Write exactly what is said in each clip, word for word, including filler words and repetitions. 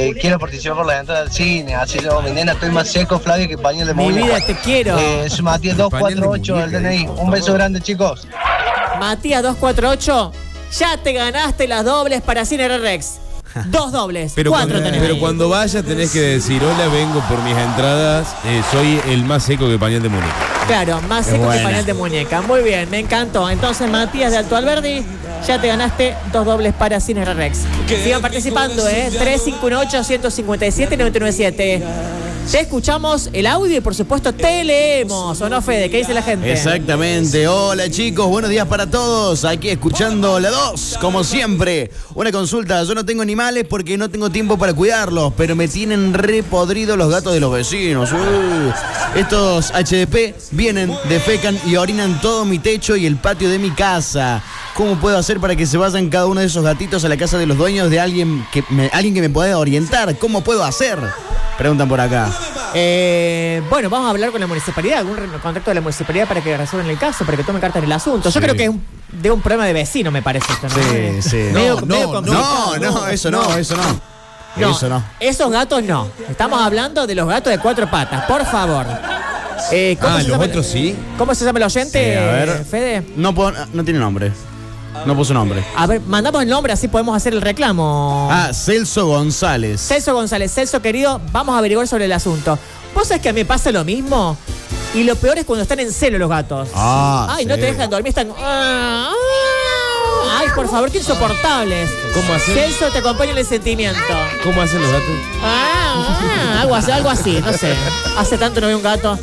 Eh, quiero participar por la entrada al cine. Así yo, mi nena, estoy más seco, Flavio, que pañal de Mi muñeca. vida, te quiero. Eh, es Matías dos cuatro ocho, el D N I. Un beso grande, chicos. Matías dos cuatro ocho, ya te ganaste las dobles para Cine Rex. Dos dobles, Pero, cuatro cuando, tenés. pero ahí. cuando vayas tenés que decir, hola, vengo por mis entradas, eh, soy el más seco que pañal de muñeca. Claro, más seco que pañal de muñeca. Muy bien, me encantó. Entonces, Matías de Alto Alberdi, ya te ganaste dos dobles para Cine Rex. Sigan participando, ¿eh? tres cinco uno ocho, uno cinco siete, nueve nueve siete. Te escuchamos el audio y, por supuesto, te leemos. ¿O no, Fede? ¿Qué dice la gente? Exactamente. Hola, chicos. Buenos días para todos. Aquí escuchando la dos, como siempre. Una consulta. Yo no tengo animales porque no tengo tiempo para cuidarlos, pero me tienen repodridos los gatos de los vecinos. Uy. Estos H D P vienen, defecan y orinan todo mi techo y el patio de mi casa. ¿Cómo puedo hacer para que se vayan cada uno de esos gatitos a la casa de los dueños de alguien que me, alguien que me pueda orientar? ¿Cómo puedo hacer? Preguntan por acá. Eh, bueno, vamos a hablar con la municipalidad, algún contacto de la municipalidad para que resuelvan el caso, para que tomen cartas en el asunto. Yo Sí. creo que es un, de un problema de vecino, me parece esto, ¿no? Sí, sí. Medio- No, medio no, complicado. No, no, eso no, eso no. No, Eso no. esos gatos no. Estamos hablando de los gatos de cuatro patas, por favor. Eh, ¿cómo Ah, se los llama- otros sí. ¿Cómo se llama el oyente, Sí, a ver. Fede? No, puedo- no tiene nombre. No puso nombre. A ver, mandamos el nombre, así podemos hacer el reclamo. Ah, Celso González. Celso González, Celso querido, vamos a averiguar sobre el asunto. ¿Vos sabés que a mí me pasa lo mismo? Y lo peor es cuando están en celo los gatos. Ah, Ay, no sí. te dejan dormir, están... Ah, ah. Ay, por favor, qué insoportables. ¿Cómo hacen? Celso, te acompaña en el sentimiento. ¿Cómo hacen los gatos? Ah, ah, algo así, algo así, no sé. Hace tanto no veo un gato.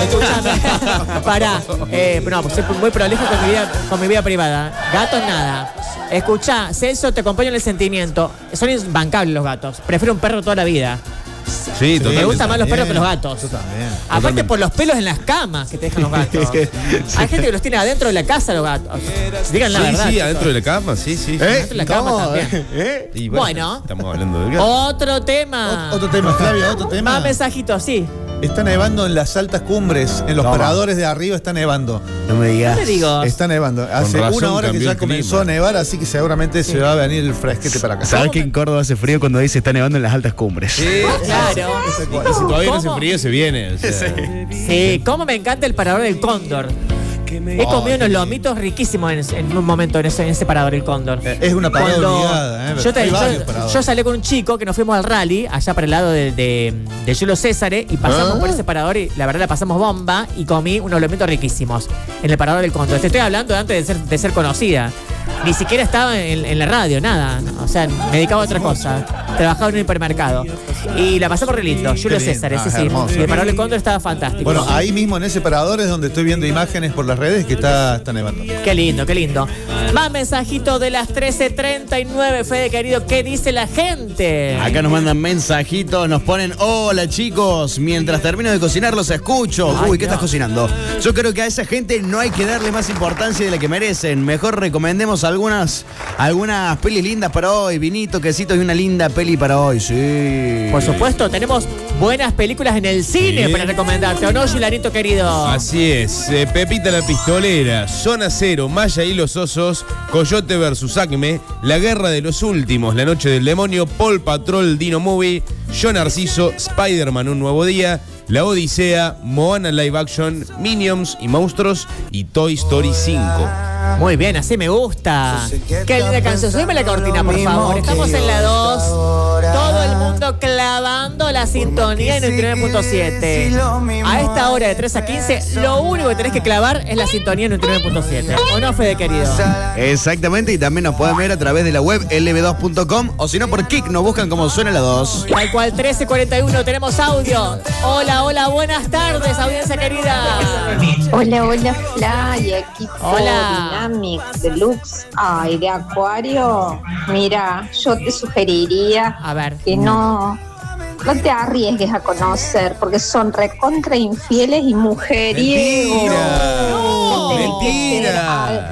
Escúchame. Pará. Eh, no, pues soy muy prolijo con mi vida, con mi vida privada. Gatos nada. Escuchá, Celso, te acompaño en el sentimiento. Son imbancables los gatos. Prefiero un perro toda la vida. Sí, Me totalmente. gustan más los perros que los gatos. Yo también. Aparte Totalmente. por los pelos en las camas que te dejan los gatos. Hay gente que los tiene adentro de la casa los gatos. Digan la Sí, verdad. sí, chicos. adentro de la cama, sí, sí. sí. Adentro de la cama ¿Cómo? también. ¿Eh? Y Bueno. Estamos hablando del gato. Otro tema. Ot- Otro tema, Flavia, otro tema. Más mensajitos, sí. Está nevando en las altas cumbres, en los Toma. paradores de arriba está nevando. No me digas. ¿Qué te digo? Está nevando. Hace razón una hora que cambió ya el comenzó clima. a nevar, así que seguramente se va a venir el fresquete para acá. ¿Sabes que en Córdoba hace frío cuando dice está nevando en las altas cumbres? Sí. Claro. Y si todavía no hace ¿Cómo? frío, se viene. O sea. Sí, cómo me encanta el parador del cóndor. He comido unos lomitos riquísimos en, en un momento en ese, en ese parador del cóndor. Eh, Es una parada Cuando obligada, ¿eh? yo, te- Hay yo- varios paradores. yo salí con un chico que nos fuimos al rally, allá para el lado de, de, de Julio César, y pasamos Ah. por ese parador y la verdad la pasamos bomba y comí unos lomitos riquísimos en el parador del Cóndor. Te estoy hablando de antes de ser, de ser conocida. Ni siquiera estaba en, en la radio, nada. O sea, me dedicaba a otra cosa. Trabajaba en un hipermercado. Y la pasamos re lindo. Julio lindo. César, ese Ah, sí. hermoso. Y el parador del Cóndor estaba fantástico. Bueno, ahí mismo en ese parador es donde estoy viendo imágenes por las redes que está, está nevando. Qué lindo, qué lindo. Más mensajitos de las trece treinta y nueve, Fede querido. ¿Qué dice la gente? Acá nos mandan mensajitos, nos ponen, hola chicos, mientras termino de cocinar los escucho. Ay, Uy, ¿qué no. estás cocinando? Yo creo que a esa gente no hay que darle más importancia de la que merecen. Mejor recomendemos algunas, algunas pelis lindas para hoy, vinito, quesitos y una linda peli para hoy, sí. Por supuesto, tenemos buenas películas en el cine Sí. para recomendarte, ¿o no, Gilarito querido? Así es, eh, Pepita la Pistolera, Zona Cero, Maya y los Osos, Coyote versus Acme, La Guerra de los Últimos, La Noche del Demonio, Paul Patrol, Dino Movie, Yo Narciso, Spider-Man Un Nuevo Día, La Odisea, Moana Live Action, Minions y Monstruos y Toy Story cinco. Muy bien, así me gusta. Qué linda canción. Subime la cortina, por favor. Estamos en la dos. Todo el mundo clavando la sintonía en el nueve punto siete. A esta hora de tres a quince, lo único que tenés que clavar es la sintonía en el nueve punto siete. ¿O no, Fede querido? Exactamente, y también nos pueden ver a través de la web L B dos punto com o si no por Kik nos buscan como Suena la dos. Tal cual, trece cuarenta y uno, tenemos audio. Hola, hola, buenas tardes, audiencia querida. Hola, hola, Fly, equipo Hola. Dynamic Deluxe. Ay, de Acuario. Mira, yo te sugeriría A ver. que no, no te arriesgues a conocer, porque son recontra infieles y mujeriegos. ¡Mentira! Tenés que ¡Mentira!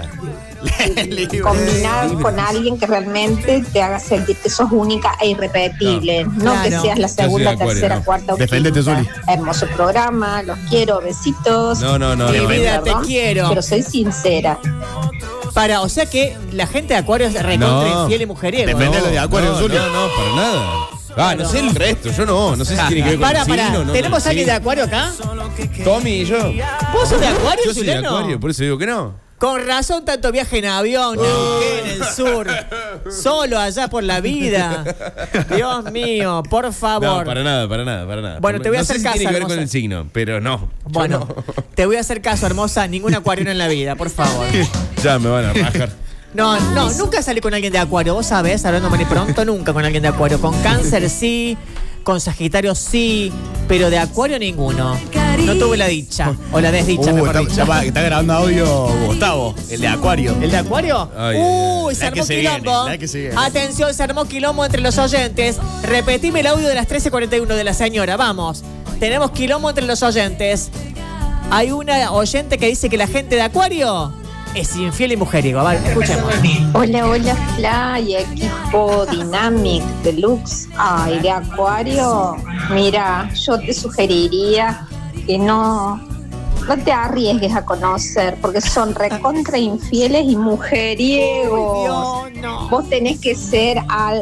ser, combinar con alguien que realmente te haga sentir que sos única e irrepetible. No, Claro. que seas la Yo soy segunda, Acuario, tercera, ¿no? cuarta o Defendete, quinta. Zuli. Hermoso programa, los quiero, besitos. No, no, no, Mi no. vida, te Perdón, quiero. Pero soy sincera. Para, o sea que la gente de Acuario es recontra No. infiel y mujeriego. Depende de lo de Acuario, no, Zuli. no, no, para nada. Ah, no sé el resto, yo no. No sé si tiene que ver con Para, el para. signo, no, ¿Tenemos no, alguien sí. de Acuario acá? Tommy y yo. ¿Vos sos de Acuario, Yo soy de Juliano? Acuario, por eso digo que no. Con razón tanto viaje en avión, en el sur, solo allá por la vida. Dios mío, por favor. No, para nada, para nada, para nada. Bueno, te voy a no hacer sé si caso, tiene que ver hermosa. con el signo, pero no. Bueno, Yo te voy a hacer caso, hermosa. Ningún acuariano en la vida, por favor. no. Ya me van a rajar. No, no, nunca salí con alguien de Acuario. Vos sabés, hablando muy pronto, nunca con alguien de Acuario. Con Cáncer sí, con Sagitario sí, pero de Acuario ninguno. No tuve la dicha, o la desdicha, Uh, mejor está, dicho. ya va, está grabando audio Gustavo, el de Acuario. ¿El de Acuario? Ay, Uy, ay, se la armó que se quilombo. viene, la que se viene. Atención, se armó quilombo entre los oyentes. Repetime el audio de las trece cuarenta y uno de la señora, vamos. Tenemos quilombo entre los oyentes. Hay una oyente que dice que la gente de Acuario es infiel y mujeriego. A ver, escuchemos. Hola, hola, Fly, equipo Dynamic Deluxe. Ay, de Acuario. Mira, yo te sugeriría que no, no te arriesgues a conocer, porque son recontra infieles y mujeriegos. Dios, no. Vos tenés que ser al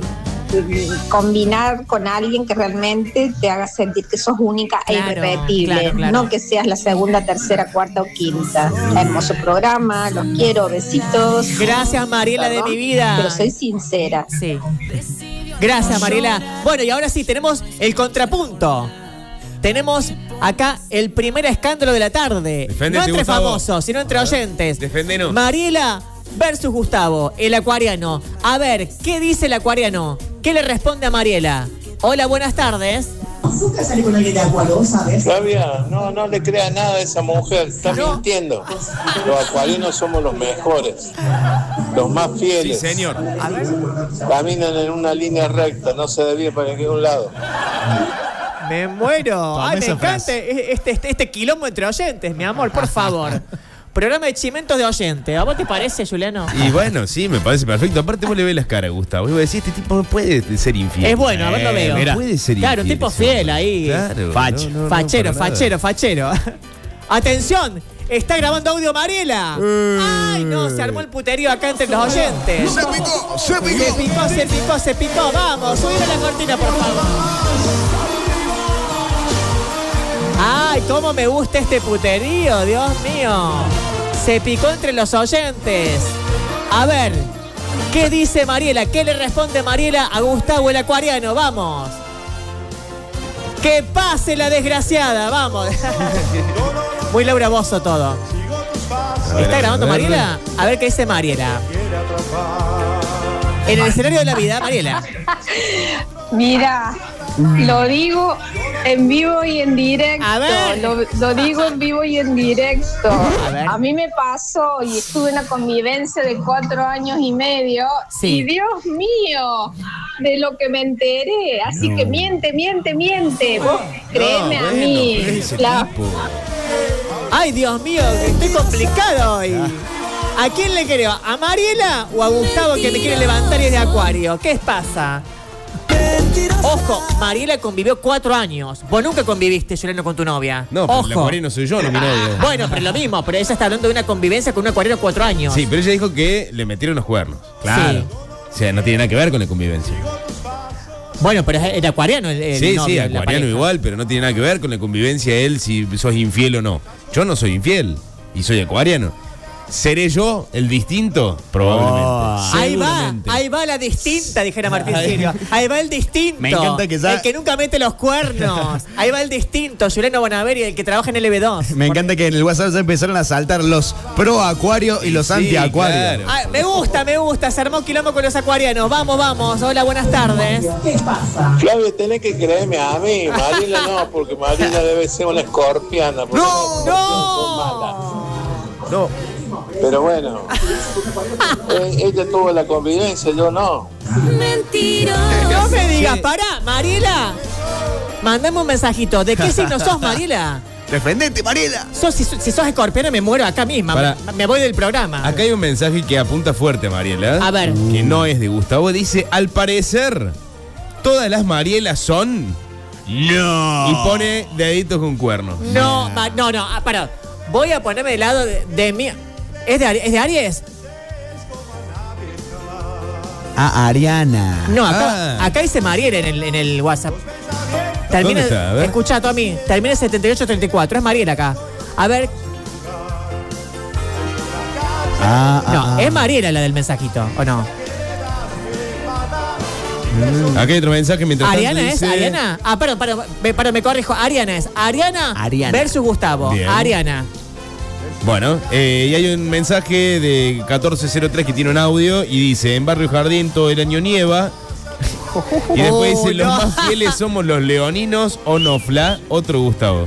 combinar con alguien que realmente te haga sentir que sos única e Claro, irrepetible, claro, claro. no que seas la segunda, tercera, cuarta o quinta. Hermoso programa, los quiero, besitos. Gracias, Mariela, de Perdón, mi vida. Pero soy sincera. Sí. Gracias, Mariela. Bueno, y ahora sí, tenemos el contrapunto. Tenemos acá el primer escándalo de la tarde. Deféndete, no entre Gustavo. famosos, sino entre oyentes. Defendenos. Mariela versus Gustavo, el acuariano. A ver, ¿qué dice el acuariano? ¿Qué le responde a Mariela? Hola, buenas tardes. Nunca salí con alguien de Acuario, ¿sabes? Flavia, no, no le creas nada a esa mujer, está No. mintiendo. Los acuarianos somos los mejores, los más Sí, fieles. señor. Caminan en una línea recta, no se desvían para ningún lado. Me muero. Tome Ay, me esa encanta frase. este, este, este quilombo entre oyentes, mi amor, por favor. Programa de chimentos de oyente. ¿A vos te parece, Juliano? Y bueno, sí, me parece perfecto. Aparte vos le ves las caras, Gustavo. Y vos decís, este tipo no puede ser infiel. Es bueno, a ver, lo Eh, veo. mira, puede ser Claro, un infiel tipo ese fiel hombre. ahí. Claro. Facho. no, no, no, Fachero, para nada. fachero, fachero. Atención, está grabando audio Mariela. Ay, no, se armó el puterío acá entre los oyentes. Se picó, se Se picó, se picó, se picó. Vamos, subime la cortina, por favor. Ay, cómo me gusta este puterío, Dios mío. Se picó entre los oyentes. A ver, ¿qué dice Mariela? ¿Qué le responde Mariela a Gustavo el acuariano? Vamos. Que pase la desgraciada, vamos. Muy Laura Bozzo todo. A ver, ¿Está a grabando ver. Mariela? A ver qué dice Mariela. En el escenario de la vida, Mariela. Mira, lo digo en vivo y en directo. A ver. Lo, lo digo en vivo y en directo. A ver. A mí me pasó y estuve en una convivencia de cuatro años y medio. Sí. Y Dios mío, de lo que me enteré. Así que miente, miente, miente. Vos créeme No, a bueno, mí. pero es ese La- tipo. Ay, Dios mío, estoy complicado hoy. ¿A quién le creo? ¿A Mariela o a Gustavo que me quiere levantar y es de Acuario? ¿Qué pasa? Ojo, Mariela convivió cuatro años. Vos nunca conviviste, Juliano, con tu novia. No, pero el Ojo. acuariano soy yo, no mi novio. Bueno, pero es lo mismo, pero ella está hablando de una convivencia con un acuariano de cuatro años. Sí, pero ella dijo que le metieron los cuernos. Claro. O sea, no tiene nada que ver con la convivencia. Bueno, pero es el acuariano el, el Sí, novio, sí, la acuariano pareja. igual, pero no tiene nada que ver con la convivencia de él si sos infiel o no. Yo no soy infiel y soy acuariano. ¿Seré yo el distinto? Probablemente. Oh. Ahí va, Seguramente. ahí va la distinta, dijera Martín Sirio. Ahí va el distinto. Me encanta que ya- El que nunca mete los cuernos. Ahí va el distinto, Juliano Bonaveri, el que trabaja en L B dos. Me encanta que en el WhatsApp ya empezaron a saltar los pro acuario y los Sí, anti acuario. claro. Ay, me gusta, me gusta. Se armó quilombo con los acuarianos. Vamos, vamos. Hola, buenas tardes. ¿Qué pasa? Flavia, tenés que creerme a mí, Mariela no, porque Mariela debe ser una escorpiana. porque ¡No! una escorpiana son malas. No, Pero bueno, eh, ella tuvo la convivencia, yo no. No me digas, pará, Mariela. Mandame un mensajito. ¿De qué signo sos, Mariela? Defendete, Mariela. Sos, si, si sos escorpiana, me muero acá misma. Pará. Me, me voy del programa. acá hay un mensaje que apunta fuerte, Mariela. A ver. Que no es de Gustavo. Dice, al parecer, todas las Marielas son... No. Y pone deditos con cuernos. No, ma- no, no. ah, Pará. Voy a ponerme del lado de, de mí. ¿Es de, Ari- ¿Es de Aries? Ah, Ariana. No, acá, Ah. acá dice Mariela en el, en el WhatsApp. Termina, ¿Dónde está? A ver. escuchá, Tommy, termina setenta y ocho treinta y cuatro. Es Mariela acá. A ver, Ah, ah, no, ah. es Mariela la del mensajito, ¿o no? Acá hay otro mensaje mientras ¿Ariana tanto es? dice- ¿Ariana? Ah, perdón, perdón, me, perdón, me corrijo. Ariana es. Ariana, Ariana. versus Gustavo. Bien. Ariana. Bueno, eh, y hay un mensaje de catorce cero tres que tiene un audio y dice, en Barrio Jardín todo el año nieva. Y después Oh, dice, los no. más fieles somos los leoninos o Nofla. Otro Gustavo.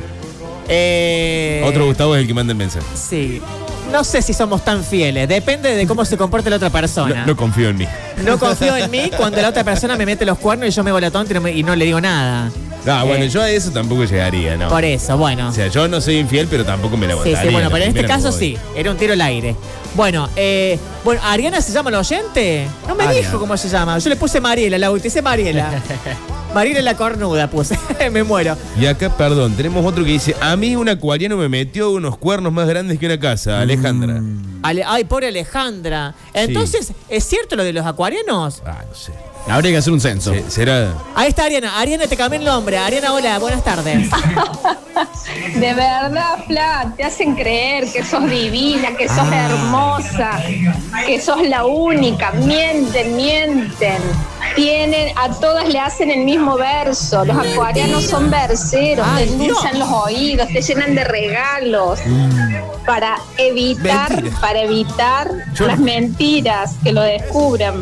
Eh, Otro Gustavo es el que manda el mensaje. Sí. No sé si somos tan fieles. Depende de cómo se comporte la otra persona. No, no confío en mí. No confío en mí cuando la otra persona me mete los cuernos y yo me hago la tonta y no, me- y no le digo nada. Ah, bueno, Eh, yo a eso tampoco llegaría, ¿no? Por eso, bueno. O sea, yo no soy infiel, pero tampoco me la Sí, aguantaría. sí, bueno, La pero en este primera caso me voy. sí, era un tiro al aire. Bueno, eh, bueno, ¿Ariana se llama el oyente? No me Ariana. dijo cómo se llama. Yo le puse Mariela, la bauticé Mariela. Mariela la cornuda puse, me muero. Y acá, perdón, tenemos otro que dice, a mí un acuariano me metió unos cuernos más grandes que una casa, Alejandra. Ale- Ay, pobre Alejandra. Entonces, ¿es cierto lo de los acuarianos? Ah, no sé. Habría que hacer un censo. Se- ¿Será? Ahí está Ariana. Ariana, te cambié el nombre. Ariana, hola, buenas tardes. De verdad, Fla, te hacen creer que sos divina, que sos Ah. hermosa, que sos la única. Mienten, mienten. Tienen, a todas le hacen el mismo verso. Los acuarianos son verseros, Ay, te endulzan Dios. los oídos, te llenan de regalos. Para evitar, Mentira. para evitar Yo- las mentiras que lo descubran.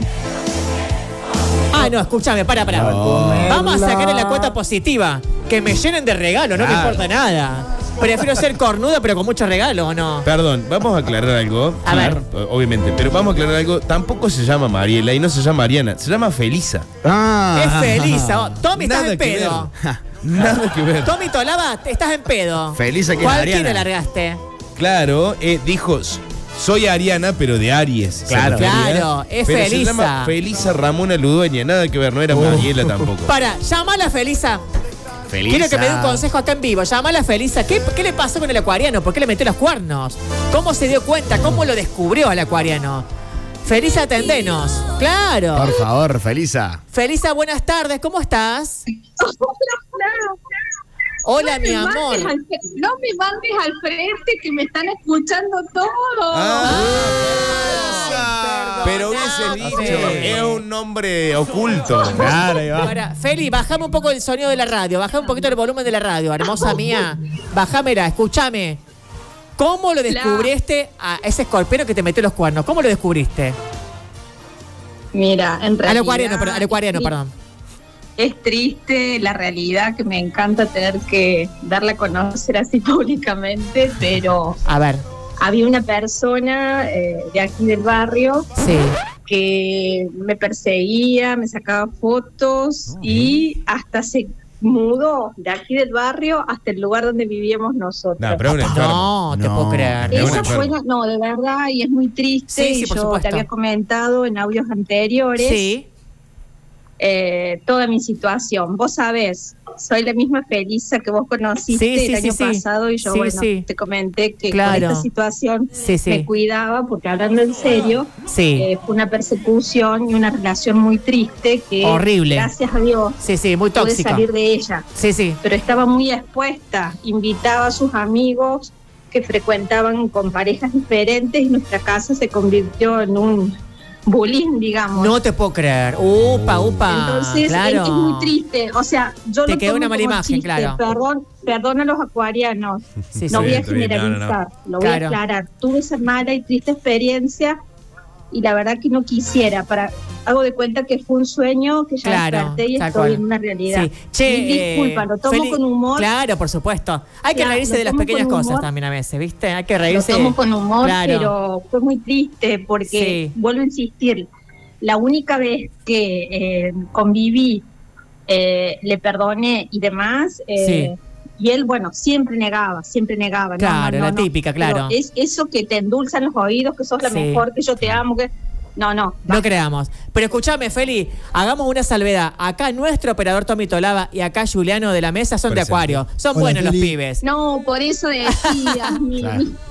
Ah, no, escúchame, para, para. Vamos a sacarle la cuota positiva. Que me llenen de regalos, no me Claro. importa nada. Prefiero ser cornuda, pero con mucho regalo, ¿o no? Perdón, vamos a aclarar algo. A ver. Obviamente, pero vamos a aclarar algo. Tampoco se llama Mariela y no se llama Ariana, se llama Felisa. Ah. Es feliz. oh. Tommy, estás Nada en que pedo. ver. Nada que ver. Tommy Tolaba, estás en pedo. Felisa que es Cualquiera Ariana. largaste. Claro, eh, dijo, soy Ariana, pero de Aries. se Claro. refería. Claro, es pero Felisa. Se llama Felisa Ramona Ludueña, nada que ver, no era Mariela tampoco. Para, llamala a Felisa. Felisa. Quiero que me dé un consejo acá en vivo. Llamala a Felisa. ¿Qué, ¿Qué le pasó con el acuariano? ¿Por qué le metió los cuernos? ¿Cómo se dio cuenta? ¿Cómo lo descubrió al acuariano? Felisa, atendenos. Claro. Por favor, Felisa. Felisa, buenas tardes. ¿Cómo estás? Hola, mi amor. No me mandes al frente que me están escuchando todos. Ah, Ay, pero hubiese dicho, es un nombre oculto. Claro, ahí va. Ahora, Feli, bajame un poco el sonido de la radio, bajame un poquito el volumen de la radio, hermosa mía. Bajámela, escúchame. ¿Cómo lo descubriste a ese escorpión que te metió los cuernos? ¿Cómo lo descubriste? Mira, en realidad. Al acuariano, perdón, al acuariano, es, perdón. es triste la realidad que me encanta tener que darla a conocer así públicamente, pero A ver, había una persona eh, de aquí del barrio sí. que me perseguía, me sacaba fotos y hasta se mudó de aquí del barrio hasta el lugar donde vivíamos nosotros. No, pero es un enfermo. No, te No. puedo creer. Es un Esa fue, enfermo. la- no, de verdad, y es muy triste. Sí, sí, y por yo supuesto. te había comentado en audios anteriores Sí. eh, toda mi situación. Vos sabés, soy la misma Felisa que vos conociste Sí, sí, el sí, año sí. pasado y yo, Sí, bueno, sí. te comenté que Claro. con esta situación Sí, sí. me cuidaba, porque hablando en serio, Sí. eh, fue una persecución y una relación muy triste que, Horrible. gracias a Dios, Sí, sí, muy pude tóxico. salir de ella. Sí, sí. Pero estaba muy expuesta, invitaba a sus amigos que frecuentaban con parejas diferentes y nuestra casa se convirtió en un bullying, digamos. No te puedo creer. Upa, upa. Entonces claro. es, es muy triste, o sea, yo Te lo quedó tomo una mala como imagen, chiste, claro. Perdón, perdón a los acuarianos, Sí, no sí. voy a está bien, no, no, no. generalizar, lo voy Claro. a aclarar. Tuve esa mala y triste experiencia y la verdad que no quisiera, para hago de cuenta que fue un sueño que ya Claro, desperté y tal estoy cual. en una realidad. Sí. Che, Mil disculpa, eh, lo tomo Feli- con humor. Claro, por supuesto. Hay que Claro, reírse lo de las tomo pequeñas con cosas humor. también a veces, ¿viste? Hay que Lo reírse. tomo con humor, Claro. pero fue muy triste porque, Sí. vuelvo a insistir, la única vez que eh, conviví, eh, le perdoné y demás, eh, y él, bueno, siempre negaba, siempre negaba. No, Claro, no, no, la no. típica, claro. Pero es eso que te endulzan los oídos, que sos la Sí. mejor, que yo te amo, que... No, no. No creamos. Pero escúchame, Feli, hagamos una salvedad. Acá nuestro operador Tommy Tolaba y acá Juliano de la mesa son de Presente. Acuario. Son Hola, buenos los Feli. pibes. No, por eso decías, mi, Claro. mi,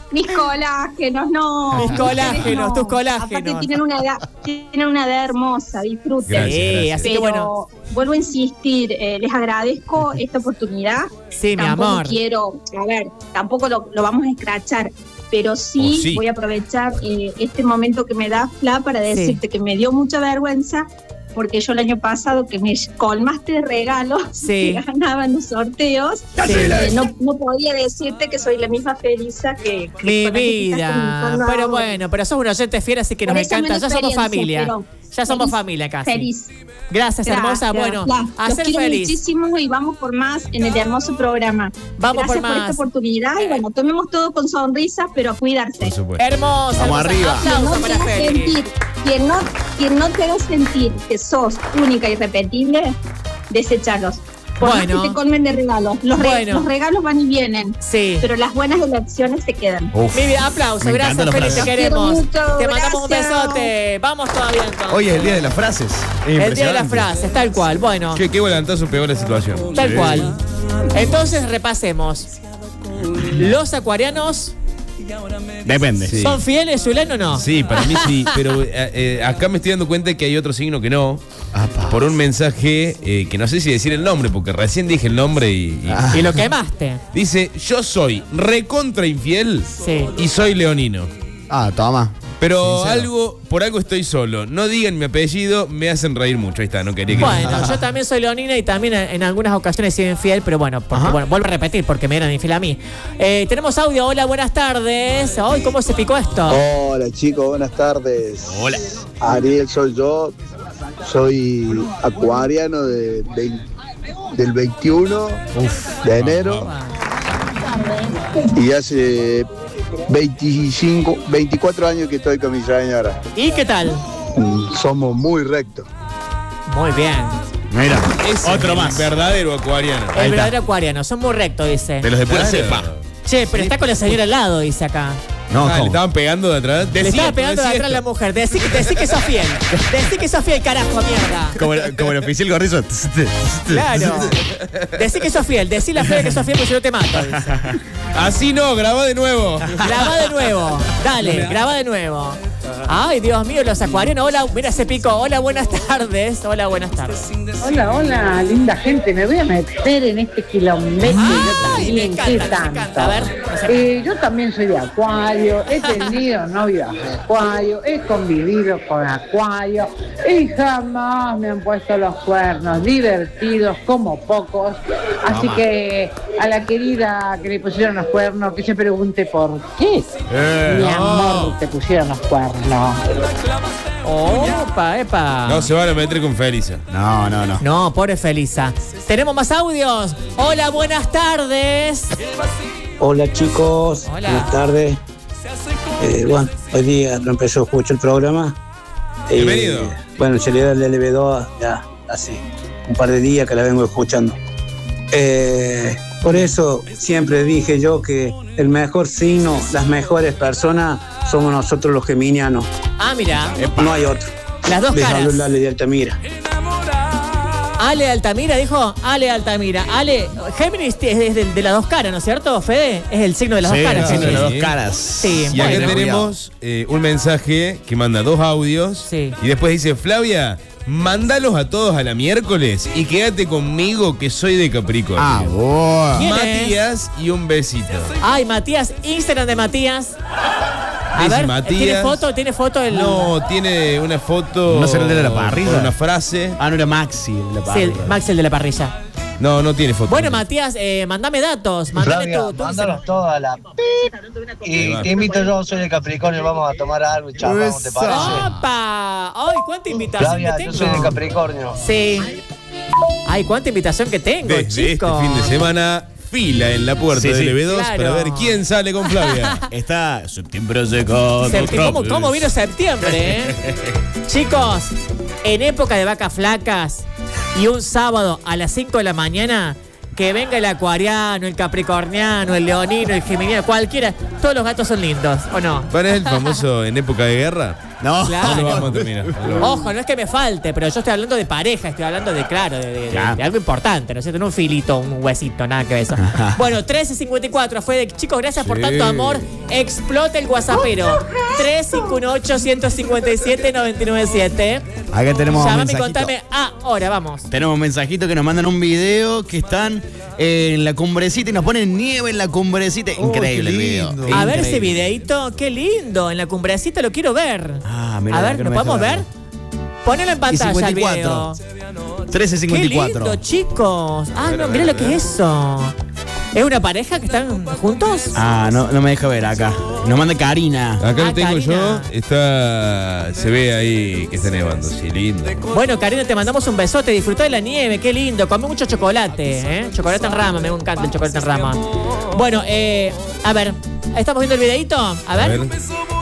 mis colágenos, no. Mis colágenos, no. tus colágenos. Aparte tienen una edad, tienen una edad hermosa, disfruten. Gracias, Sí, gracias. así que Pero bueno. vuelvo a insistir, eh, les agradezco esta oportunidad. Sí, mi Tampoco amor. quiero, a ver, tampoco lo, lo vamos a escrachar, pero sí, Oh, sí. voy a aprovechar eh, este momento que me da Fla para decirte que me dio mucha vergüenza, porque yo el año pasado que me colmaste de regalos Sí. que ganaba en los sorteos, Sí. eh, no, no podía decirte que soy la misma Felisa que, que Mi con la que estás vida. comentando Pero ahora. bueno, pero sos un oyente fiel, así que nos Por esa encanta. mala Ya somos experiencia, familia. pero Ya somos feliz, familia casi. Feliz. Gracias, hermosa. Gracias, Bueno, Fla. a Los ser quiero feliz. muchísimo y vamos por más en el hermoso programa. Vamos Gracias por más. esta oportunidad y bueno, tomemos todo con sonrisas, pero a cuidarse. Por supuesto. Hermosa. Vamos hermosa. arriba. Quien no, Aplausos te para haga Feli. sentir, quien, no, quien no te haga sentir que sos única y irrepetible, deséchalos. Por más Bueno. que te colmen de regalos. Los, re- Bueno. los regalos van y vienen, Sí. pero las buenas elecciones se quedan. Uf. Mi vida, aplauso. Me Gracias, encanta la Feli, frase. te queremos. Los quiero mucho, Te mandamos un gracias. besote. Vamos todavía entonces. Hoy es el día de las frases. Es El día de las impresionante. frases, tal cual. Bueno, Che, qué volantazo pegó la situación. tal Sí. cual. Entonces repasemos. Los acuarianos Depende. Sí. son fieles, Julián, o no? Sí, para mí sí, pero eh, eh, acá me estoy dando cuenta que hay otro signo que no. Apa. Por un mensaje eh, que no sé si decir el nombre, porque recién dije el nombre y, y- Ah. Y lo quemaste. dice, yo soy recontra infiel Sí. y soy leonino. Ah, toma. Pero Sincero. algo, por algo estoy solo. No digan mi apellido, me hacen reír mucho. Ahí está, no quería que... Bueno, yo también soy leonina y también en, en algunas ocasiones he sido infiel, pero bueno, porque, Ajá. bueno, vuelvo a repetir porque me eran infiel a mí. Eh, tenemos audio. Hola, buenas tardes. Ay, ¿cómo se picó esto? Hola chicos, buenas tardes. Hola. Ariel soy yo, soy acuariano de, vein- del veintiuno de enero y hace veinticinco, veinticuatro años que estoy con mi señora. ¿Y qué tal? Mm, Somos muy rectos. Muy bien. Mira, Es otro el más. verdadero acuariano. El está. verdadero acuariano. Son muy rectos, dice. De los de pura Claro. cepa. Che, pero está con la señora al lado, dice acá. No, Ah, le ¿cómo? estaban pegando de atrás. Le estaba pegando de atrás la mujer. Decí, decí que sos fiel. Decí que sos fiel, carajo, mierda. Como, como el oficial Gorrizo. Claro. Decí que sos fiel. Decí la fe que sos fiel porque si no te mato, dice. Así no, grabá de nuevo. Grabá de nuevo. Dale, grabá de nuevo. Ay, Dios mío, los acuarianos. Hola, mira, se picó. Hola, buenas tardes. Hola, buenas tardes. Hola, hola, linda gente. Me voy a meter en este quilombete. Yo Ay, me también, encanta, ¿qué me tanto? encanta. A ver, no sé. Eh, yo también soy de Acuario. He tenido novios de Acuario. He convivido con Acuario. Y jamás me han puesto los cuernos. Divertidos como pocos. Así Toma. que a la querida que le pusieron los cuernos, que se pregunte por qué. Eh, Mi no. amor, te pusieron los cuernos. Opa, epa. No se van a meter con Felisa. No, no, no. No, pobre Felisa. Tenemos más audios. Hola, buenas tardes. Hola chicos, Hola. buenas tardes. Eh, bueno, hoy día no empezó a escuchar el programa. Eh, Bienvenido. Bueno, en realidad el L B dos ya hace un par de días que la vengo escuchando. Eh, por eso siempre dije yo que el mejor signo, las mejores personas somos nosotros los geminianos. Ah, mira. No hay otro. Las dos Les caras. hablo Lale de Altamira. Ale Altamira, dijo. Ale Altamira. Ale, Géminis es de, de las dos caras, ¿no es cierto, Fede? Es el signo de las Sí, dos caras, el signo de Géminis. las dos caras. Sí, Y acá bueno. tenemos eh, un mensaje que manda dos audios. Sí. Y después dice, Flavia, mándalos a todos a la miércoles y quédate conmigo que soy de Capricornio. Ah, boa. ¿Quién Matías y un besito. Ay, Matías, Instagram de Matías. A Dice ver, Matías. ¿tiene foto? ¿Tiene foto el...? No, tiene una foto. ¿No será el de la parrilla? con una frase. Ah, no era Maxi. el de la Sí, el parrilla. Max, el de la parrilla. No, no tiene foto. Bueno, Matías, eh, mandame datos. Mandame Flavia, tu, tu mándalos Instagram. todos a la... Y te invito yo, soy de Capricornio, vamos a tomar algo y charlamos, ¿te parece? ¡Opa! ¡Ay, cuánta invitación Flavia, que yo tengo! soy de Capricornio. Sí. Ay, cuánta invitación que tengo, Desde chicos. este fin de semana, fila en la puerta Sí, del sí. L B dos Claro. para ver quién sale con Flavia. Está septiembre llegado. Septi- otra ¿Cómo, vez. cómo vino septiembre, eh? Chicos, en época de vacas flacas y un sábado a las cinco de la mañana, que venga el acuariano, el capricorniano, el leonino, el geminiano, cualquiera. Todos los gatos son lindos, ¿o no? ¿Cuál es el famoso en época de guerra? No, Claro. No lo vamos a terminar. no lo vamos a- Ojo, no es que me falte, pero yo estoy hablando de pareja, estoy hablando de, claro, de, de- de- Claro. de algo importante, ¿no es cierto? No un filito, un huesito, nada que ver eso. Bueno, trece cincuenta y cuatro fue de chicos, gracias por Sí. tanto amor. Explota el WhatsAppero. tres cinco uno ocho, uno cinco siete, nueve nueve siete. Acá tenemos un Llámame y mensajito. contame ahora, vamos. Tenemos un mensajito que nos mandan un video que están en la cumbrecita y nos ponen nieve en la cumbrecita. Increíble qué el video. lindo. A ver Increíble. ese videíto, qué lindo. En la cumbrecita lo quiero ver. Ah, mirá, A ver, acá ¿lo no me podemos deja ver? verlo. Ponelo en pantalla el cincuenta y video. cuatro. trece Qué cincuenta y cuatro. lindo, chicos. Ah, no, mirá lo que es eso. ¿Es una pareja que están juntos? Ah, no, no me deja ver acá. Nos manda Karina. Acá Ah, lo tengo yo. Karina. Está. Se ve ahí que está nevando. Sí, lindo. Bueno, Karina, te mandamos un besote. Disfrutá de la nieve, qué lindo. Come mucho chocolate, ¿eh? Chocolate en rama, me encanta el chocolate en rama. Bueno, eh, a ver, ¿estamos viendo el videito? A ver. A ver.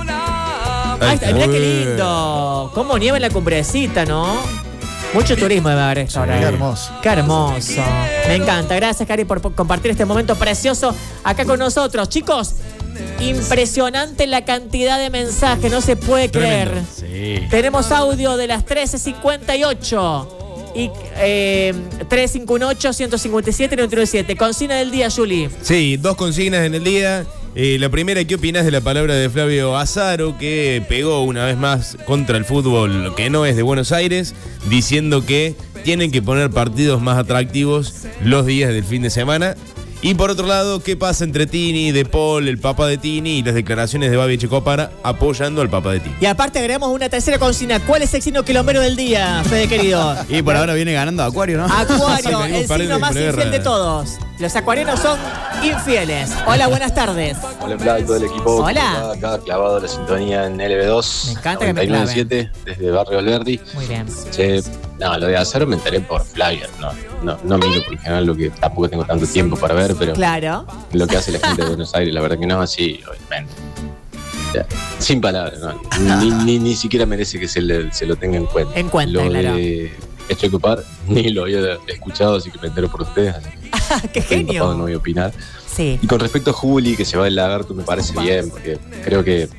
Ahí está, mirá qué Uy. lindo. Cómo nieva en la cumbrecita, ¿no? Mucho turismo debe haber esto ahora. Qué ¿eh? hermoso. Qué hermoso. Me encanta. Gracias, Cari, por por compartir este momento precioso acá con nosotros. Chicos, impresionante la cantidad de mensajes, no se puede creer. Sí. Tenemos audio de las trece cincuenta y ocho y eh, tres cinco uno ocho, uno cinco siete, nueve nueve siete. Consigna del día, Juli. Sí, dos consignas en el día. Eh, la primera, ¿qué opinás de la palabra de Flavio Azaro, que pegó una vez más contra el fútbol que no es de Buenos Aires, diciendo que tienen que poner partidos más atractivos los días del fin de semana? Y por otro lado, ¿qué pasa entre Tini, De Paul, el papá de Tini y las declaraciones de Babi Echecopara apoyando al papá de Tini? Y aparte agregamos una tercera consigna. ¿Cuál es el signo quilombero del día, Fede querido? Y por ahora viene ganando Acuario, ¿no? Acuario, venimos el perdiendo signo más por guerra. infiel de todos. Los acuarianos son infieles. Hola, buenas tardes. Hola, Flavio, todo el equipo. Hola. Acá, acá clavado la sintonía en L B dos. Me encanta que me noventa y nueve siete, desde Barrio Alberdi. Muy bien. Che, no, lo de Azaro me enteré por Flavio. No, no, no miro por lo general lo que tampoco tengo tanto tiempo para ver, pero Claro. lo que hace la gente de Buenos Aires, la verdad que no, sí, obviamente. O sea, sin palabras, no. Ni, ni, ni siquiera merece que se, le- se lo tenga en cuenta. En cuenta, Lo claro. de Echecopar ni lo había escuchado, así que me entero por ustedes. Así que ¡Qué estoy empapado, no genio! voy a opinar. Sí. Y con respecto a Juli, que se va del lagarto, me parece bien, porque creo que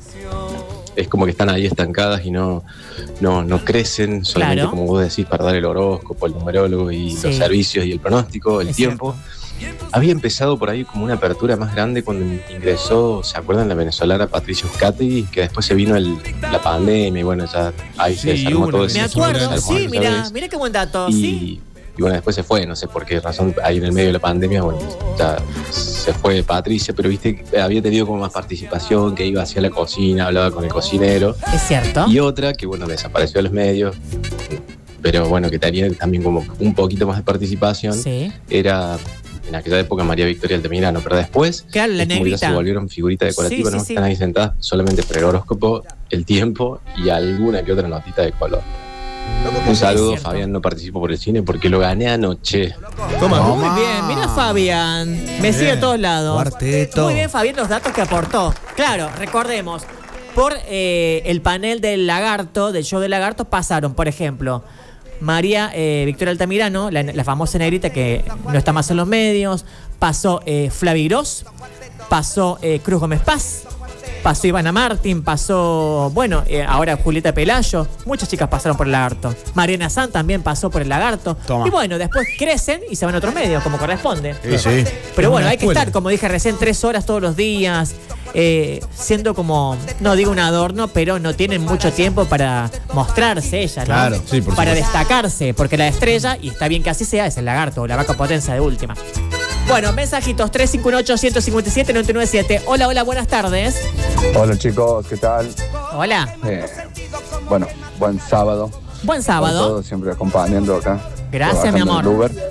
es como que están ahí estancadas y no, no, no crecen, solamente Claro. como vos decís, para dar el horóscopo, el numerólogo y Sí. los servicios y el pronóstico, el Es tiempo. Había empezado por ahí como una apertura más grande cuando ingresó, ¿se acuerdan? La venezolana Patricia Uzcategui, que después se vino el- la pandemia y bueno, ya ahí se Sí, desarmó hubo todo una- eso. Me se desarmó acuerdo, sí, esa mira, vez. mira qué buen dato. Y, Sí. y bueno, después se fue, no sé por qué razón, ahí en el medio de la pandemia, bueno, ya se fue Patricia, pero viste, que había tenido como más participación, que iba hacia la cocina, hablaba con el cocinero. Es cierto. Y otra que, bueno, desapareció de los medios, pero bueno, que tenía también como un poquito más de participación, Sí. era en aquella época María Victoria Altamirano, pero después Claro, la es como que ya negrita. se volvieron figuritas decorativas, Sí, sí, ¿no? sí. Están ahí sentadas solamente por el horóscopo, el tiempo y alguna que otra notita de color. Un saludo, cierto. Fabián, no participo por el cine porque lo gané anoche. Toma. Muy bien, mira Fabián. Me sigue a todos lados. Cuarteto. Muy bien, Fabián, los datos que aportó. Claro, recordemos, por eh, el panel del lagarto, del show del lagarto, pasaron, por ejemplo, María eh, Victoria Altamirano, la, la famosa negrita que no está más en los medios, pasó eh, Flavi Gross, pasó eh, Cruz Gómez Paz, pasó Ivana Martín, pasó, bueno, eh, ahora Julieta Pelayo, muchas chicas pasaron por el lagarto. Mariana San también pasó por el lagarto. Toma. Y bueno, después crecen y se van a otros medios, como corresponde. Sí, sí. Pero bueno, Una hay que escuela. estar, como dije recién, tres horas todos los días, eh, siendo como, no digo un adorno, pero no tienen mucho tiempo para mostrarse ella, ¿no? Claro, sí, por Para supuesto. destacarse, porque la estrella, y está bien que así sea, es el lagarto, o la vaca potencia de última. Bueno, mensajitos tres cinco uno ocho, uno cinco siete, nueve nueve siete. Hola, hola, buenas tardes. Hola chicos, ¿qué tal? Hola, Eh, bueno, buen sábado. buen sábado. Todo, siempre acompañando acá. Gracias, trabajando mi amor. en el Uber.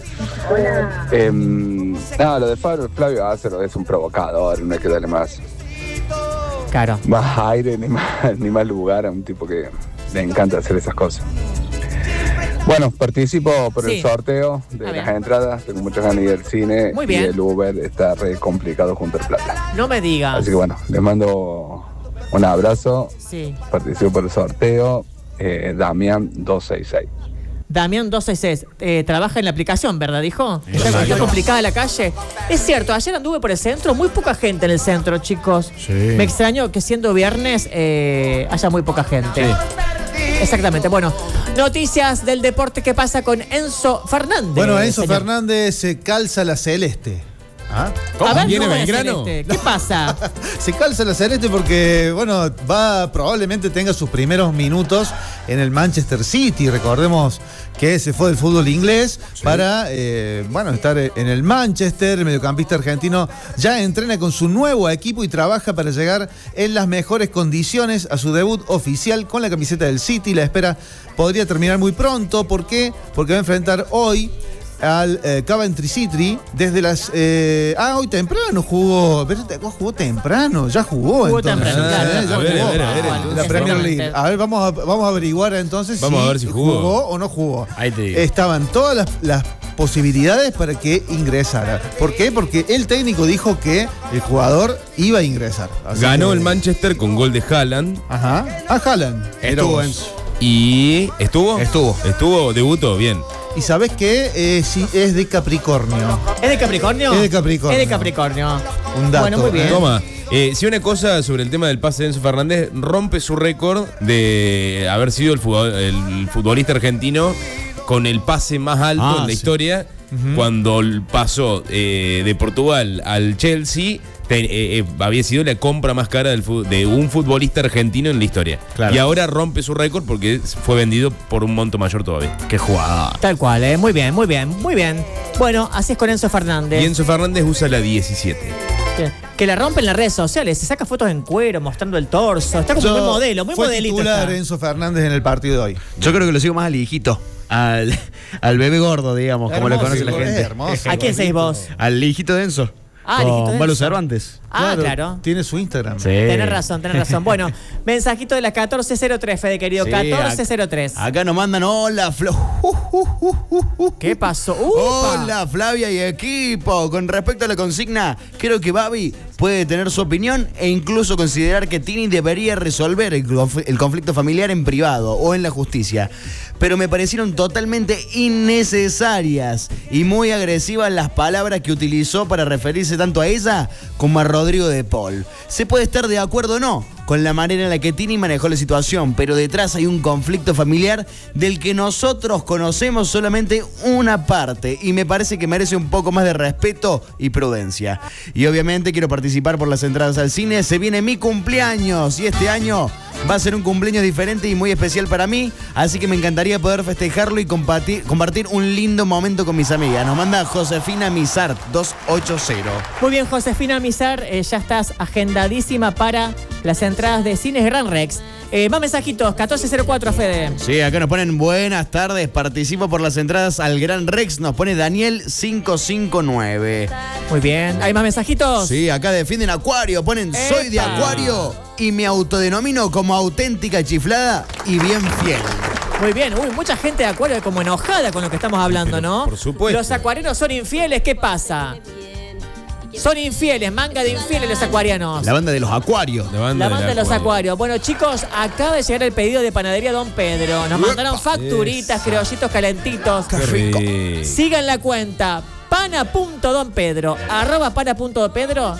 Eh, nada, lo de Fabio, Flavio Azaro es un provocador, no hay que darle más, Claro. más aire ni más, ni más lugar a un tipo que le encanta hacer esas cosas. Bueno, participo por Sí. el sorteo de Ah, las bien. entradas, tengo muchas ganas de ir al cine Muy y bien. el Uber está re complicado juntar plata. No me digas. Así que bueno, les mando un abrazo, Sí. participo por el sorteo, eh, Damián doscientos sesenta y seis. Damián dos seis seis, eh, trabaja en la aplicación, ¿verdad? Dijo. Está, está complicada la calle. Es cierto, ayer anduve por el centro, muy poca gente en el centro, chicos. Sí. Me extraño que siendo viernes eh, haya muy poca gente. Sí. Exactamente. Bueno, noticias del deporte. ¿Qué pasa con Enzo Fernández? Bueno, Enzo señor? Fernández se calza la celeste. ¿Ah? A ver, ¿Viene ¿cómo es, Belgrano? Celeste? ¿Qué pasa? Se calza la celeste porque, bueno, va probablemente tenga sus primeros minutos en el Manchester City. Recordemos que se fue del fútbol inglés sí. para, eh, bueno, estar en el Manchester. El mediocampista argentino ya entrena con su nuevo equipo y trabaja para llegar en las mejores condiciones a su debut oficial con la camiseta del City. La espera podría terminar muy pronto. ¿Por qué? Porque va a enfrentar hoy al eh, Coventry City desde las... Eh, ah, hoy temprano jugó. Jugó temprano, ya jugó. Jugó entonces, temprano, claro. eh, ya A ver, jugó. a ver, a ver, Ah, entonces. la Premier League. A ver, vamos a, vamos a averiguar entonces Vamos si a ver si jugó. o no jugó. Ahí te digo. Estaban todas las, las posibilidades para que ingresara. ¿Por qué? Porque el técnico dijo que el jugador iba a ingresar. Así Ganó que- el Manchester con gol de Haaland. Ajá. Ah, Haaland. Estuvo. Mirá vos. Y. ¿Estuvo? Estuvo. Estuvo, debutó, bien. ¿Y sabés qué? Eh, sí, es de Capricornio. ¿Es de Capricornio? Es de Capricornio. Es de Capricornio. Un dato. Bueno, muy bien. Toma. Eh, si una cosa sobre el tema del pase de Enzo Fernández, rompe su récord de haber sido el, futbol- el futbolista argentino con el pase más alto Ah, en la sí. historia. Ujú. Cuando pasó eh, de Portugal al Chelsea, te- eh, eh, había sido la compra más cara del fu- de un futbolista argentino en la historia. Claro. Y ahora rompe su récord porque fue vendido por un monto mayor todavía. Qué jugada. Tal cual, ¿eh? Muy bien, muy bien, muy bien. Bueno, así es con Enzo Fernández. Y Enzo Fernández usa la diecisiete. Que, que la rompe en las redes sociales, se saca fotos en cuero, mostrando el torso. Está como Yo- muy modelo, muy fue modelito. titular está. Enzo Fernández en el partido de hoy. Yo creo que lo sigo más al hijito. Al, al bebé gordo, digamos, como lo Hermoso, conoce la es gente. hermoso, ¿A quién seguís vos? Al hijito de Enzo. Ah, el hijito con de Balu Enzo. Cervantes. Ah, claro. Tiene su Instagram. Sí. Tenés razón, tenés razón. Bueno, mensajito de las catorce cero tres, Fede querido. Sí, catorce cero tres. Acá nos mandan, hola, Flo. ¿Qué pasó? ¡Upa! Hola, Flavia y equipo. Con respecto a la consigna, creo que Babi puede tener su opinión e incluso considerar que Tini debería resolver el, conf- el conflicto familiar en privado o en la justicia. Pero me parecieron totalmente innecesarias y muy agresivas las palabras que utilizó para referirse tanto a ella como a Rodrigo de Paul. Se puede estar de acuerdo o no con la manera en la que Tini manejó la situación, pero detrás hay un conflicto familiar del que nosotros conocemos solamente una parte y me parece que merece un poco más de respeto y prudencia. Y obviamente quiero participar por las entradas al cine. Se viene mi cumpleaños y este año va a ser un cumpleaños diferente y muy especial para mí, así que me encantaría poder festejarlo y compartir, compartir un lindo momento con mis amigas. Nos manda Josefina Mizart dos ocho cero. Muy bien, Josefina Mizar, eh, ya estás agendadísima para las entradas de Cines Gran Rex. Eh, más mensajitos, catorce cero cuatro, Fede. Sí, acá nos ponen buenas tardes, participo por las entradas al Gran Rex, nos pone Daniel cinco cinco nueve. Muy bien, ¿hay más mensajitos? Sí, acá defienden Acuario, ponen soy de ¡Epa! Acuario y me autodenomino como auténtica chiflada y bien fiel. Muy bien, uy, mucha gente de Acuario como enojada con lo que estamos hablando, ¿no? por supuesto. Los acuarianos son infieles, ¿qué pasa? Son infieles, manga de infieles los acuarianos. La banda de los Acuarios. La banda, La banda de los acuarios. Bueno, chicos, acaba de llegar el pedido de Panadería Don Pedro. Nos mandaron facturitas, criollitos calentitos. Qué rico. Sigan la cuenta pana.donpedro, arroba pana.donpedro.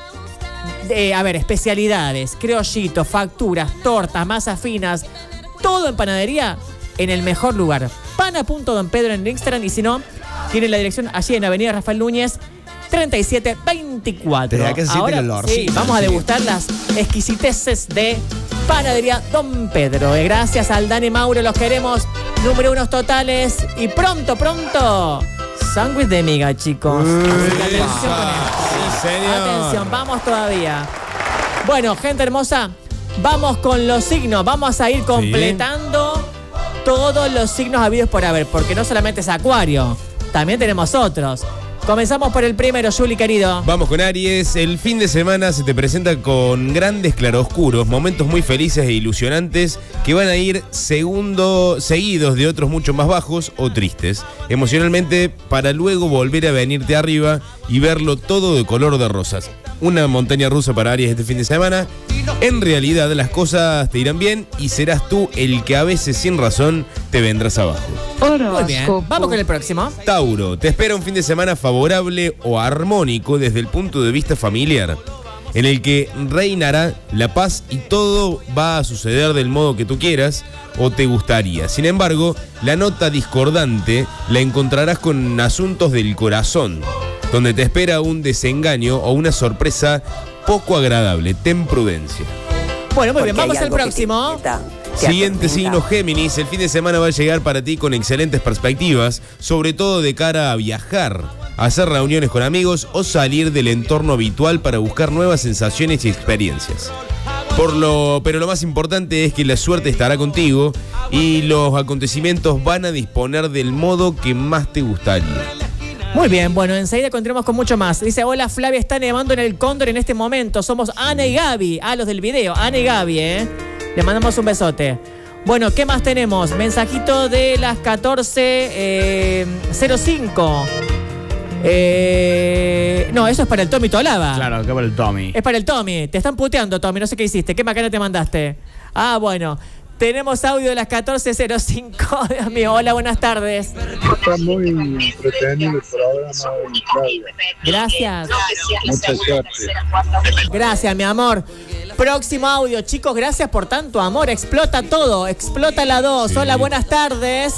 Eh, a ver, especialidades, criollitos, facturas, tortas, masas finas, todo en panadería en el mejor lugar. Pana.donpedro en Instagram y si no, tienen la dirección allí en Avenida Rafael Núñez treinta y siete veinticuatro. Desde acá se siente Ahora el olor. sí, vamos a degustar las exquisiteces de Panadería Don Pedro. Eh, Gracias al Dani Mauro, los queremos. Número unos totales. Y pronto, pronto, sándwich de miga, chicos. Así que atención con esto. Sí, señor. Atención, vamos todavía. Bueno, gente hermosa, vamos con los signos. Vamos a ir completando todos los signos habidos por haber, porque no solamente es Acuario, también tenemos otros. Comenzamos por el primero, Juli, querido. Vamos con Aries. El fin de semana se te presenta con grandes claroscuros, momentos muy felices e ilusionantes que van a ir segundo, seguidos de otros mucho más bajos o tristes, emocionalmente, para luego volver a venirte arriba y verlo todo de color de rosas. Una montaña rusa para Aries este fin de semana. En realidad las cosas te irán bien y serás tú el que a veces sin razón te vendrás abajo. Muy bien, vamos con el próximo. Tauro, te espera un fin de semana favorable o armónico desde el punto de vista familiar, en el que reinará la paz y todo va a suceder del modo que tú quieras o te gustaría. Sin embargo, la nota discordante la encontrarás con asuntos del corazón, donde te espera un desengaño o una sorpresa poco agradable. Ten prudencia. Bueno, muy bien, vamos al próximo. Siguiente signo, Géminis. El fin de semana va a llegar para ti con excelentes perspectivas, sobre todo de cara a viajar, hacer reuniones con amigos o salir del entorno habitual para buscar nuevas sensaciones y experiencias. Por lo, pero lo más importante es que la suerte estará contigo y los acontecimientos van a disponer del modo que más te gustaría. Muy bien, bueno, enseguida continuamos con mucho más. Dice, hola Flavia, está nevando en el Cóndor en este momento. Somos Ana y Gaby. Ah, los del video. Ana y Gaby, ¿eh? Le mandamos un besote. Bueno, ¿qué más tenemos? Mensajito de las catorce cero cinco. Eh, no, eso es para el Tommy Tolaba. Claro, que para el Tommy. Es para el Tommy. Te están puteando, Tommy. No sé qué hiciste. ¿Qué macana te mandaste? Ah, bueno. Tenemos audio de las catorce cero cinco. Dios mío. Hola, buenas tardes. Está muy entretenido el programa, Claudia. Gracias. Mucha suerte. Gracias, mi amor. Próximo audio, chicos. Gracias por tanto amor. Explota todo. Explota la dos. Hola, buenas tardes.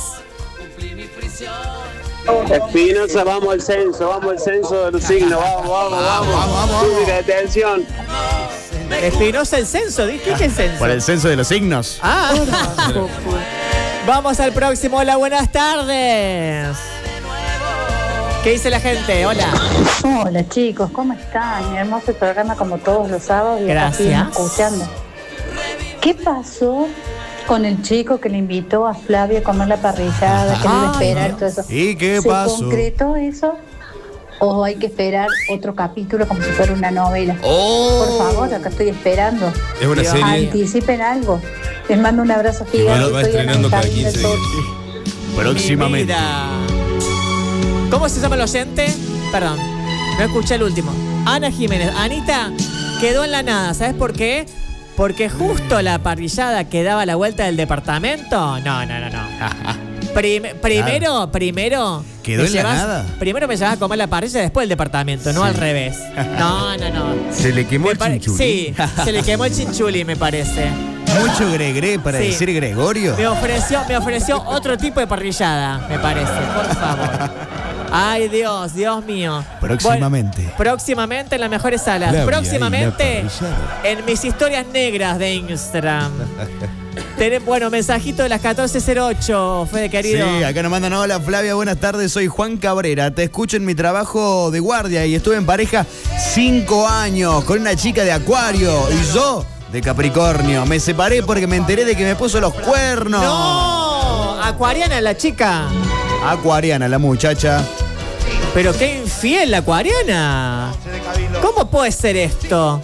Espinosa, vamos al censo, vamos al censo de los signos, vamos, vamos, vamos, vamos, vamos. Atención. Espinosa, el censo, ¿qué es el censo? Por el censo de los signos. Ah, vamos al próximo. Hola, buenas tardes. ¿Qué dice la gente? Hola. Hola chicos, ¿cómo están? Hermoso programa como todos los sábados y gracias. Escuchando. ¿Qué pasó con el chico que le invitó a Flavia a comer la parrillada, que le iba a esperar y todo eso? ¿Y qué ¿Se pasó? concretó eso? ¿O hay que esperar otro capítulo como si fuera una novela? Oh. Por favor, acá estoy esperando. Es una serie. Anticipen algo. Les mando un abrazo gigante. Va estrenando cada quince días. Próximamente. ¿Cómo se llama el oyente? Perdón, no escuché el último. Ana Jiménez. Anita quedó en la nada. ¿Sabes por qué? Porque justo la parrillada que daba la vuelta del departamento. No, no, no, no. Prim, primero, claro. primero. ¿Quedó en llevas, la nada? Primero me llevas a comer la parrilla, después el departamento, no sí. al revés. No, no, no. ¿Se le quemó me el chinchuli? Sí, se le quemó el chinchuli, me parece. Mucho gregre para sí. decir Gregorio. Me ofreció, me ofreció otro tipo de parrillada, me parece, por favor. Ay, Dios, Dios mío. Próximamente. Bueno, próximamente en las mejores salas. Flavia, próximamente en mis historias negras de Instagram. Tenemos, bueno, mensajito de las catorce cero ocho, Fede querido. Sí, acá nos mandan, hola Flavia, buenas tardes, soy Juan Cabrera. Te escucho en mi trabajo de guardia y estuve en pareja cinco años con una chica de Acuario y yo de Capricornio. Me separé porque me enteré de que me puso los cuernos. ¡No! Acuariana la chica. Acuariana la muchacha. Pero qué infiel la acuariana. ¿Cómo puede ser esto?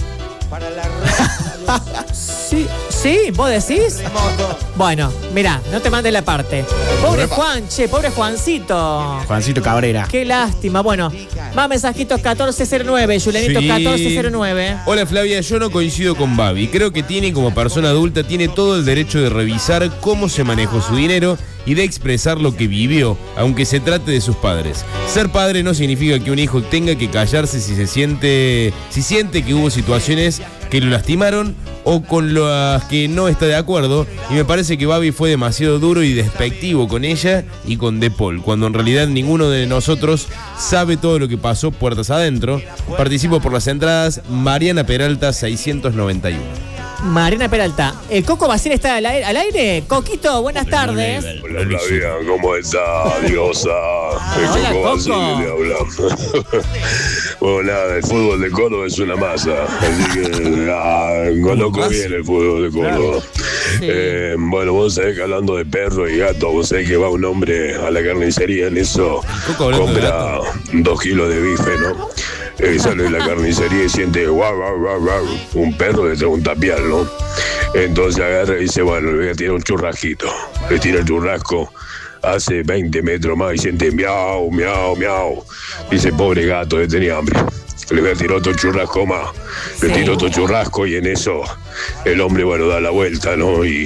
Sí, sí, ¿vos decís? Bueno, mirá, no te mandes la parte. Pobre Juan, che, pobre Juancito. Juancito Cabrera. Qué lástima. Bueno, más mensajitos catorce cero nueve, Julianito, sí. catorce cero nueve. Hola Flavia, yo no coincido con Babi. Creo que tiene, como persona adulta, tiene todo el derecho de revisar cómo se manejó su dinero y de expresar lo que vivió, aunque se trate de sus padres. Ser padre no significa que un hijo tenga que callarse si se siente, si siente que hubo situaciones que lo lastimaron o con las que no está de acuerdo, y me parece que Babi fue demasiado duro y despectivo con ella y con De Paul, cuando en realidad ninguno de nosotros sabe todo lo que pasó puertas adentro. Participo por las entradas. Mariana Peralta seiscientos noventa y uno. Mariana Peralta. ¿El Coco Basile está al aire? ¿Al aire? Coquito, buenas tardes. Hola Flavia, ¿cómo está, diosa? El Coco Basile le habla. Bueno, nada, el fútbol de Córdoba es una masa, así que ah, conozco bien el fútbol de Córdoba. Sí. Eh, bueno, vos sabés que hablando de perro y gato, vos sabés que va un hombre a la carnicería en eso, compra dos kilos de bife, ¿no? Eh, sale de la carnicería y siente guau, guau, guau, guau, un perro detrás de un tapial, ¿no? Entonces agarra y dice, bueno, le voy a tirar un churrasquito. Le tira el churrasco, hace veinte metros más y siente miau, miau, miau. Dice, pobre gato, le tenía hambre. Le voy a tirar otro churrasco más. Le tiro otro churrasco y en eso el hombre, bueno, da la vuelta, ¿no? Y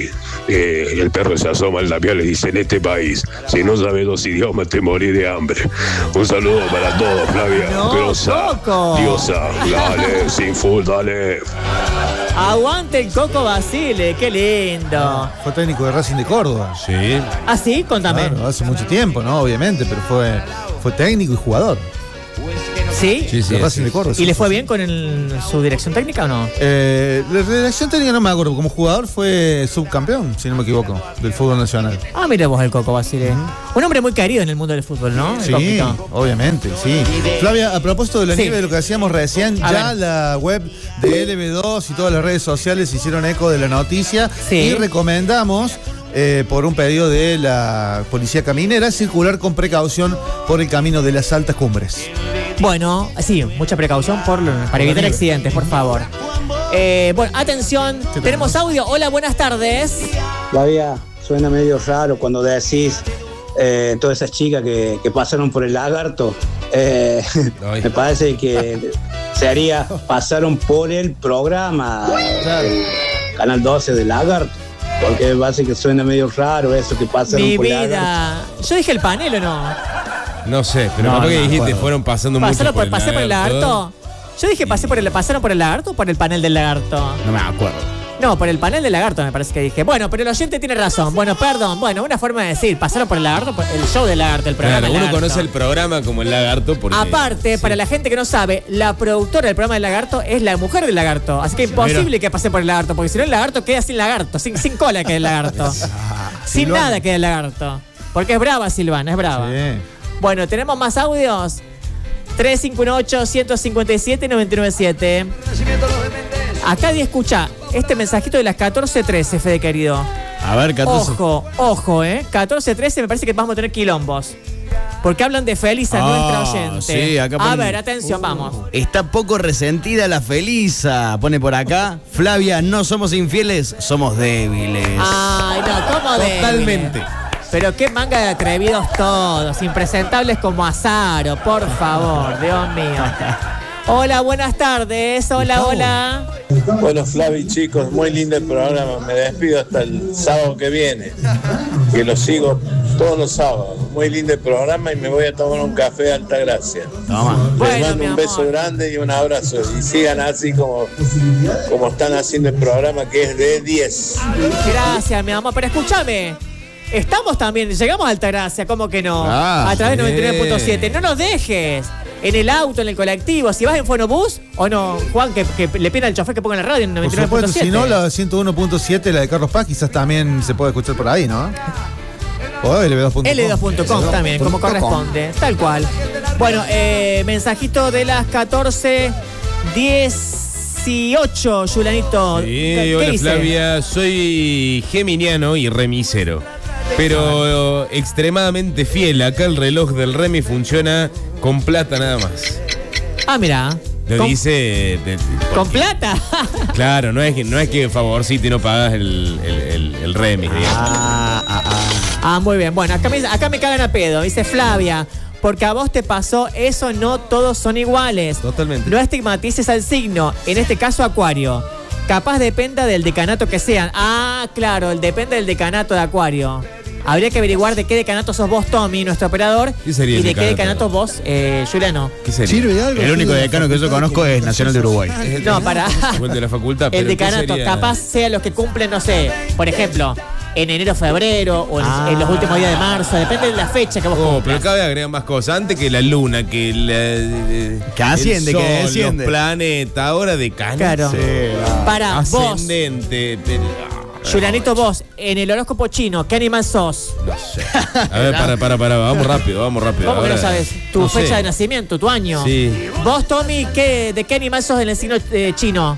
Eh, y el perro se asoma al labial y le dice: en este país, si no sabes dos idiomas, te morís de hambre. Un saludo para todos, Flavia. No, Grosa, Coco. diosa, dale, sin full, dale. Aguante el Coco Basile, qué lindo. Fue técnico de Racing de Córdoba. Sí. ¿Ah, sí? Contame. Claro, hace mucho tiempo, ¿no? Obviamente, pero fue, fue técnico y jugador. ¿Sí? Sí, sí. De Racing de Córdoba. ¿Y le fue bien con el- su dirección técnica o no? Eh, la dirección técnica no me acuerdo. Como jugador fue subcampeón, si no me equivoco, del fútbol nacional. Ah, mira vos el Coco Basile. Un hombre muy querido en el mundo del fútbol, ¿no? El Sí, Coquito. obviamente, sí. Flavia, a propósito de la Sí. nieve, de lo que decíamos recién, A ya ver. la web de L B dos y todas las redes sociales hicieron eco de la noticia Sí. y recomendamos, eh, por un pedido de la Policía Caminera, circular con precaución por el camino de las altas cumbres. Bueno, sí, mucha precaución por, para evitar nieve. accidentes, por favor. Eh, bueno, atención, tenemos audio. Hola, buenas tardes. Flavia, suena medio raro cuando decís eh, todas esas chicas que, que pasaron por el lagarto. Eh, me parece que sería pasaron por el programa del Canal doce de Lagarto. Porque me parece que suena medio raro eso que pasaron Mi por Lagarto. vida. ¿Yo dije el panel o no? No sé, pero No, capaz que no, dijiste, bueno. fueron pasando mucho ¿Pasaron por por, el pasé por el lagarto? Yo dije pasé por el, ¿pasaron por el lagarto o por el panel del lagarto? No me acuerdo. No, por el panel del lagarto me parece que dije. Bueno, pero el oyente tiene razón. Bueno, perdón. Bueno, una forma de decir, pasaron por el lagarto, por el show del lagarto, el programa Claro, del uno lagarto. conoce el programa como el lagarto porque... Aparte, sí. para la gente que no sabe, la productora del programa del lagarto es la mujer del lagarto. Así que imposible que pase por el lagarto, porque si no el lagarto queda sin lagarto, sin, sin cola queda el lagarto. Sin Silvana. nada queda el lagarto. Porque es brava Silvana, es brava. Sí. Bueno, ¿tenemos más audios? tres cinco uno ocho, uno cinco siete, nueve nueve siete. Acá di escucha este mensajito de las catorce trece, Fede querido. A ver, catorce. Ojo, ojo, ¿eh? catorce trece me parece que vamos a tener quilombos. Porque hablan de Felisa, Ah, nuestra oyente. sí, acá a ponen- ver, atención, vamos. Está poco resentida la Felisa. Pone por acá. Flavia, no somos infieles, somos débiles. Ay, no, ¿cómo de? Totalmente. Pero qué manga de atrevidos todos, impresentables como Azaro, por favor, Dios mío. Hola, buenas tardes, hola, hola. Bueno, Flavi, chicos, muy lindo el programa. Me despido hasta el sábado que viene, que lo sigo todos los sábados. Muy lindo el programa y me voy a tomar un café de Altagracia. Toma. Les Bueno, mando mi un amor. beso grande y un abrazo. Y sigan así como, como están haciendo el programa, que es de diez. Gracias, mi amor, pero escúchame. Estamos también, llegamos a Altagracia, ¿cómo que no? Ah, a través de sí. noventa y nueve punto siete. No nos dejes. En el auto, en el colectivo, si vas en Fonobús o no, Juan, que, que le pida al chofer que ponga la radio en Por noventa y nueve punto supuesto, siete. si no, la ciento uno punto siete, la de Carlos Paz, quizás también se puede escuchar por ahí, ¿no? O L B dos punto com. L B dos punto com también, como corresponde, tal cual. Bueno, eh, mensajito de las catorce dieciocho, Yulanito. Sí, ¿Qué hola dice? Flavia, soy geminiano y remisero. Pero extremadamente fiel. Acá el reloj del remi funciona con plata nada más. Ah, mira. Lo ¿Con, dice. de- de- ¿Con plata? Claro, no es que, no es que favorcito y no pagas el, el, el, el remis, digamos. Ah, ah, ah. Ah, muy bien. Bueno, acá me, acá me cagan a pedo. Dice Flavia, porque a vos te pasó eso, no todos son iguales. Totalmente. No estigmatices al signo, en este caso Acuario. Capaz dependa del decanato que sean. Ah, claro, el depende del decanato de Acuario. Habría que averiguar de qué decanato sos vos, Tommy, nuestro operador. ¿Qué sería y el de qué decanato? decanato vos, eh, Juliano. ¿Qué sería? ¿Sirve de algo? El único decano que yo conozco es Nacional de Uruguay. No, para. Igual de la facultad. El pero ¿qué decanato, sería? capaz sea los que cumplen, no sé, por ejemplo, en enero, febrero o en, Ah. en los últimos días de marzo. Depende de la fecha que vos Oh, cumplas. pero cabe agregar más cosas. Antes que la luna, que la. eh, Que asciende, el que sol, desciende. Los planetas, ahora de cáncer. Claro. Para vos, Ascendente. pero- ah, Julianito, vos, en el horóscopo chino, ¿qué animal sos? No sé. A ver, para, para, para. Vamos rápido, vamos rápido. ¿Cómo que Ahora- no sabes? Tu no fecha sé. de nacimiento, tu año. Sí. Vos, Tommy, ¿qué, ¿de qué animal sos en el signo eh, chino?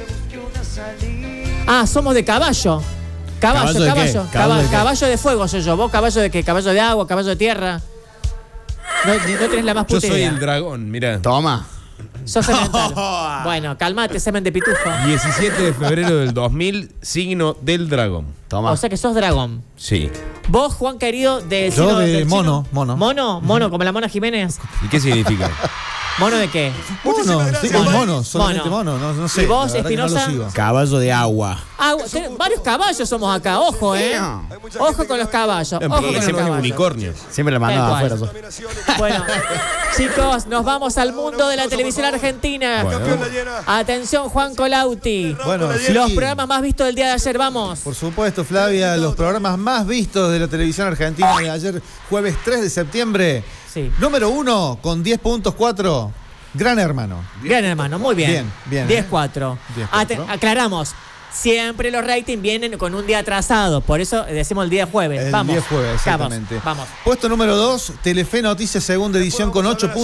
Ah, somos de caballo. Caballo, ¿Caballo de qué? caballo. ¿Caballo Caba- de qué? Caballo de fuego soy yo. ¿Vos caballo de qué? ¿Caballo de agua? ¿Caballo de tierra? No, ni- no tenés la más Yo puta soy idea. el dragón, mira. Toma. Sos elemental. Bueno, calmate, semen de pitufo. diecisiete de febrero del dos mil, signo del dragón. Toma. O sea que sos dragón. Sí. Vos, Juan querido, del Yo signo de del mono, chino. mono. Mono, mono, como la Mona Jiménez. ¿Y qué significa? ¿Mono de qué? Mono, sí, Mono. mono, solamente mono, no, no sé. ¿Y vos, la verdad que no Espinosa? lo sigo. Caballo de agua. Ah, ten- varios caballos somos acá, ojo, ¿eh? Ojo con los caballos. Ojo con los Siempre caballos. unicornio. Siempre la mandaba Tal afuera. cual. yo. Bueno, chicos, nos vamos al mundo de la televisión argentina. Bueno. Atención, Juan Colauti. Bueno, sí. Los programas más vistos del día de ayer, vamos. Por supuesto, Flavia, los programas más vistos de la televisión argentina de ayer, jueves tres de septiembre. Sí. Número uno, con diez punto cuatro, Gran Hermano. Bien, hermano, muy bien. Bien, bien, diez ¿eh? cuatro. diez cuatro. Aclaramos. Siempre los ratings vienen con un día atrasado, por eso decimos el día jueves. El Vamos. día jueves, exactamente. Vamos. Vamos. Puesto número dos, Telefe Noticias, segunda edición, con ocho puntos.